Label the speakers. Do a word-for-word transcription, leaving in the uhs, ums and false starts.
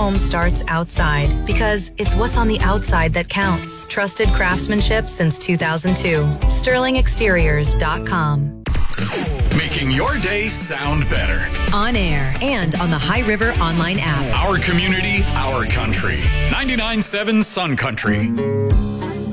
Speaker 1: home starts outside because it's what's on the outside that counts. Trusted craftsmanship since two thousand two. sterling exteriors dot com.
Speaker 2: Making your day sound better.
Speaker 3: On air and on the High River online app.
Speaker 2: Our community, our country. ninety-nine point seven Sun Country.